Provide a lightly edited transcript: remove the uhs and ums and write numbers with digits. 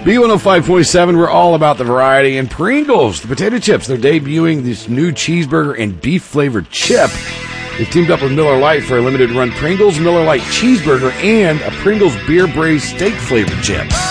B105.7, we're all about the variety. And Pringles, the potato chips, they're debuting this new cheeseburger and beef-flavored chip. They've teamed up with Miller Lite for a limited run Pringles Miller Lite cheeseburger and a Pringles beer braised steak flavored chip.